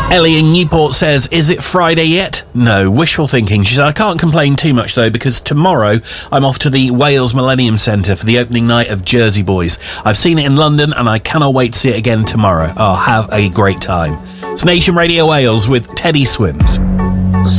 Ellie in Newport says, is it Friday yet? No, wishful thinking. She said, I can't complain too much though, because tomorrow I'm off to the Wales Millennium Centre for the opening night of Jersey Boys. I've seen it in London and I cannot wait to see it again tomorrow. Oh, have a great time. It's Nation Radio Wales with Teddy Swims.